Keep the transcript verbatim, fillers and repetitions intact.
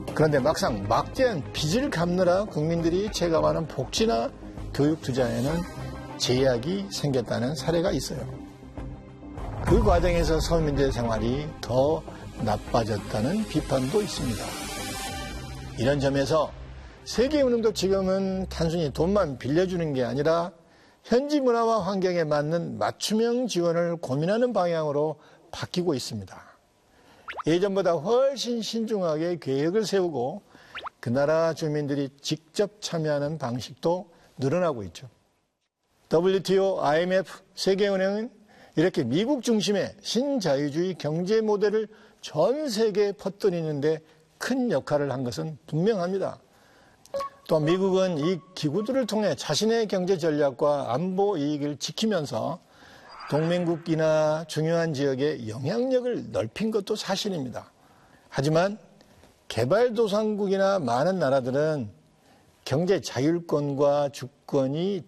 그런데 막상 막대한 빚을 갚느라 국민들이 체감하는 복지나 교육 투자에는 제약이 생겼다는 사례가 있어요. 그 과정에서 서민들의 생활이 더 나빠졌다는 비판도 있습니다. 이런 점에서 세계은행도 지금은 단순히 돈만 빌려주는 게 아니라 현지 문화와 환경에 맞는 맞춤형 지원을 고민하는 방향으로 바뀌고 있습니다. 예전보다 훨씬 신중하게 계획을 세우고 그 나라 주민들이 직접 참여하는 방식도 늘어나고 있죠. 더블유티오, 아이엠에프, 세계은행은 이렇게 미국 중심의 신자유주의 경제 모델을 전 세계에 퍼뜨리는데 큰 역할을 한 것은 분명합니다. 또 미국은 이 기구들을 통해 자신의 경제 전략과 안보 이익을 지키면서 동맹국이나 중요한 지역에 영향력을 넓힌 것도 사실입니다. 하지만 개발도상국이나 많은 나라들은 경제 자율권과 주권이